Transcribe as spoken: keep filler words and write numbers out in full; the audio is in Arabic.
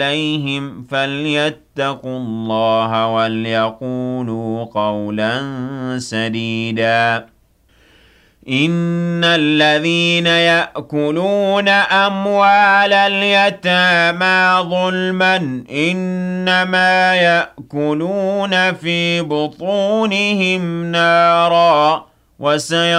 عليهم فليتقوا الله وليقولوا قولا سديدا إن الذين يأكلون أموال اليتامى ظلما إنما يأكلون في بطونهم نارا وسيصلون